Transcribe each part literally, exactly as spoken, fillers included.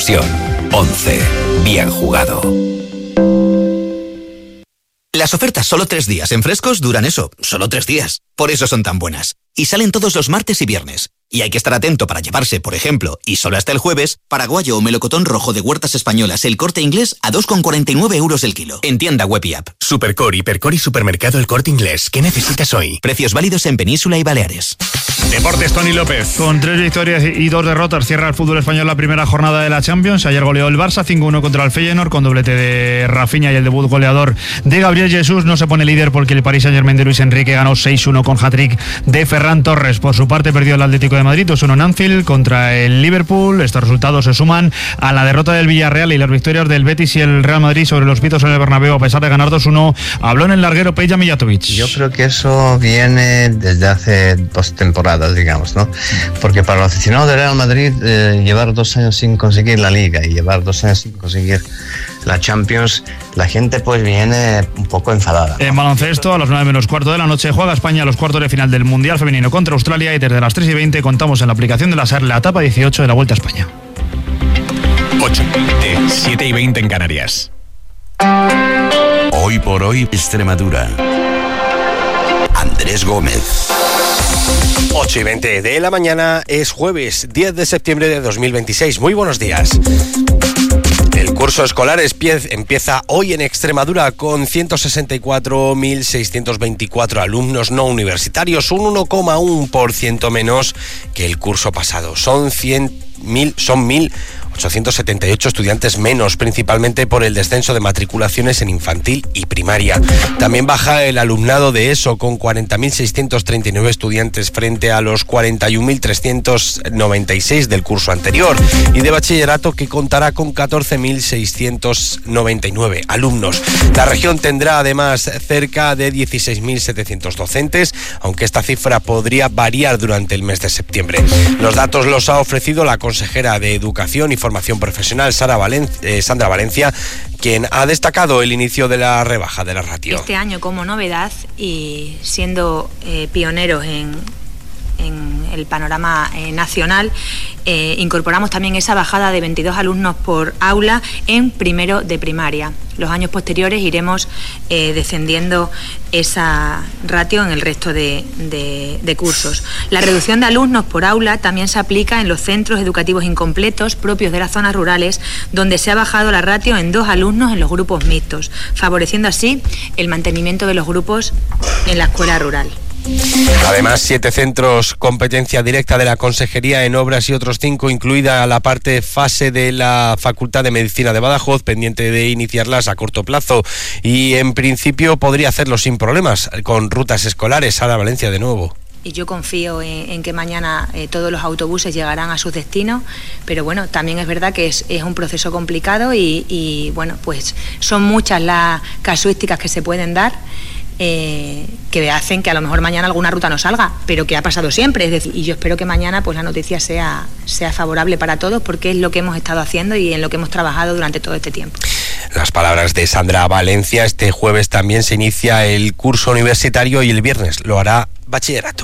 ilusión. Once. Bien jugado. Las ofertas solo tres días en Frescos duran eso, solo tres días. Por eso son tan buenas. Y salen todos los martes y viernes. Y hay que estar atento para llevarse, por ejemplo, y solo hasta el jueves, paraguayo o melocotón rojo de Huertas Españolas El Corte Inglés a dos con cuarenta y nueve euros el kilo. En tienda web y app. Supercore, Hipercore y Supermercado El Corte Inglés. ¿Qué necesitas hoy? Precios válidos en Península y Baleares. Deportes, Tony López. Con tres victorias y dos derrotas cierra el fútbol español la primera jornada de la Champions. Ayer goleó el Barça cinco uno contra el Feyenoord con doblete de Rafinha y el debut goleador de Gabriel Jesús. No se pone líder porque el Paris Saint-Germain de Luis Enrique ganó seis uno con hat-trick de Ferran Torres. Por su parte perdió el Atlético de Madrid dos uno en Anfield contra el Liverpool. Estos resultados se suman a la derrota del Villarreal y las victorias del Betis y el Real Madrid sobre los pitos en el Bernabéu a pesar de ganar dos uno. Habló en el larguero Peja Mijatovic. Yo creo que eso viene desde hace dos temporadas, digamos, ¿no? Porque para el aficionado del Real Madrid eh, llevar dos años sin conseguir la Liga y llevar dos años sin conseguir la Champions, la gente pues viene un poco enfadada, ¿no? En baloncesto, a las nueve menos cuarto de la noche, juega España los cuartos de final del Mundial Femenino contra Australia y desde las tres y veinte contamos en la aplicación de la SER la etapa dieciocho de la Vuelta a España. ocho, siete y veinte en Canarias. Hoy por hoy, Extremadura. Andrés Gómez. ocho y veinte de la mañana, es jueves diez de septiembre de dos mil veintiséis. Muy buenos días. El curso escolar empieza hoy en Extremadura con ciento sesenta y cuatro mil seiscientos veinticuatro alumnos no universitarios, un uno coma uno por ciento menos que el curso pasado. Son cien mil, son mil ochocientos setenta y ocho estudiantes menos, principalmente por el descenso de matriculaciones en infantil y primaria. También baja el alumnado de ESO con cuarenta mil seiscientos treinta y nueve estudiantes frente a los cuarenta y un mil trescientos noventa y seis del curso anterior, y de bachillerato que contará con catorce mil seiscientos noventa y nueve alumnos. La región tendrá además cerca de dieciséis mil setecientos docentes, aunque esta cifra podría variar durante el mes de septiembre. Los datos los ha ofrecido la consejera de Educación y Formación Profesional, Sara Valen- eh, Sandra Valencia, quien ha destacado el inicio de la rebaja de la ratio. Este año, como novedad y siendo eh, pioneros en, en el panorama eh, nacional, eh, incorporamos también esa bajada de veintidós alumnos por aula en primero de primaria. Los años posteriores iremos eh, descendiendo esa ratio en el resto de, de, de cursos. La reducción de alumnos por aula también se aplica en los centros educativos incompletos propios de las zonas rurales, donde se ha bajado la ratio en dos alumnos en los grupos mixtos, favoreciendo así el mantenimiento de los grupos en la escuela rural. Además, siete centros competencia directa de la Consejería en obras y otros cinco, incluida la parte fase de la Facultad de Medicina de Badajoz, pendiente de iniciarlas a corto plazo, y en principio podría hacerlo sin problemas con rutas escolares. Sara Valencia de nuevo. Y yo confío en, en que mañana eh, todos los autobuses llegarán a sus destinos, pero bueno, también es verdad que es, es un proceso complicado y, y bueno, pues son muchas las casuísticas que se pueden dar. Eh, que hacen que a lo mejor mañana alguna ruta no salga, pero que ha pasado siempre, es decir, y yo espero que mañana pues la noticia sea, sea favorable para todos, porque es lo que hemos estado haciendo y en lo que hemos trabajado durante todo este tiempo. Las palabras de Sandra Valencia. Este jueves también se inicia el curso universitario y el viernes lo hará bachillerato.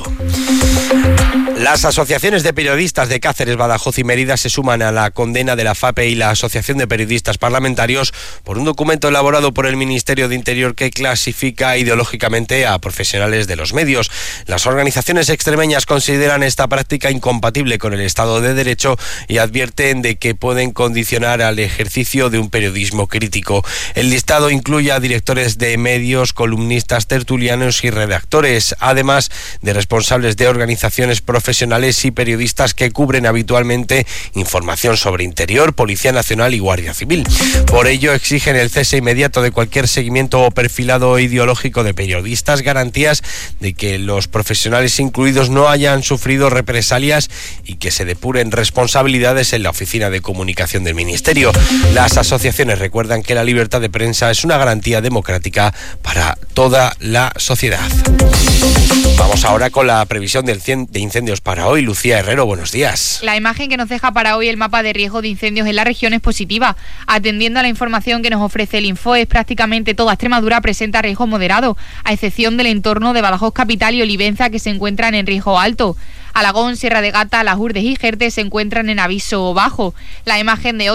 Las asociaciones de periodistas de Cáceres, Badajoz y Mérida se suman a la condena de la FAPE y la Asociación de Periodistas Parlamentarios por un documento elaborado por el Ministerio de Interior que clasifica ideológicamente a profesionales de los medios. Las organizaciones extremeñas consideran esta práctica incompatible con el Estado de Derecho y advierten de que pueden condicionar al ejercicio de un periodismo crítico. El listado incluye a directores de medios, columnistas, tertulianos y redactores, además de responsables de organizaciones profesionales profesionales y periodistas que cubren habitualmente información sobre Interior, Policía Nacional y Guardia Civil. Por ello exigen el cese inmediato de cualquier seguimiento o perfilado ideológico de periodistas, garantías de que los profesionales incluidos no hayan sufrido represalias y que se depuren responsabilidades en la Oficina de Comunicación del Ministerio. Las asociaciones recuerdan que la libertad de prensa es una garantía democrática para toda la sociedad. Vamos ahora con la previsión de incendios para hoy. Lucía Herrero, buenos días. La imagen que nos deja para hoy el mapa de riesgo de incendios en la región es positiva. Atendiendo a la información que nos ofrece el Infoes, prácticamente toda Extremadura presenta riesgo moderado, a excepción del entorno de Badajoz Capital y Olivenza, que se encuentran en riesgo alto. Alagón, Sierra de Gata, Las Hurdes y Jerez se encuentran en aviso bajo. La imagen de hoy